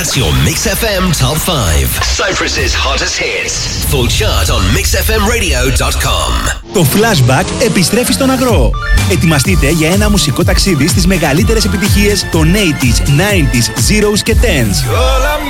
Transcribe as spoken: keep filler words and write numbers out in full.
That's your Mix εφ εμ Top five. Cyprus's hottest hits. Full chart on mix f m radio dot com. Το Flashback επιστρέφει στον αγρό. Ετοιμαστείτε για ένα μουσικό ταξίδι στις μεγαλύτερες επιτυχίες των ογδόντα, ενενήντα, zeros και tens.